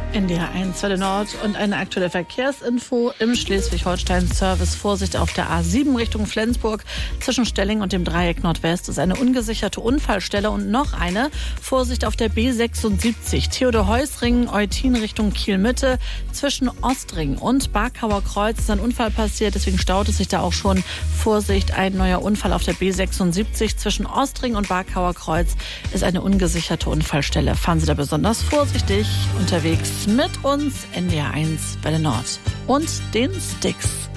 NDR1 Welle Nord und eine aktuelle Verkehrsinfo im Schleswig-Holstein-Service. Vorsicht auf der A7 Richtung Flensburg. Zwischen Stelling und dem Dreieck Nordwest ist eine ungesicherte Unfallstelle und noch eine. Vorsicht auf der B76 Theodor-Heuss-Ring, Eutin Richtung Kiel-Mitte. Zwischen Ostring und Barkauer Kreuz ist ein Unfall passiert, deswegen staut es sich da auch schon. Vorsicht, ein neuer Unfall auf der B76 zwischen Ostring und Barkauer Kreuz ist eine ungesicherte Unfallstelle. Fahren Sie da besonders vorsichtig unterwegs mit uns, NDR1 Welle Nord und den Sticks.